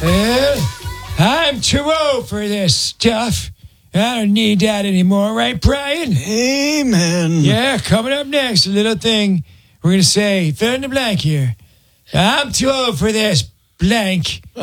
Well, I'm too old for this stuff. I don't need that anymore, right, Brian? Amen. Yeah, coming up next, a little thing we're going to say, fill in the blank here. I'm too old for this blank.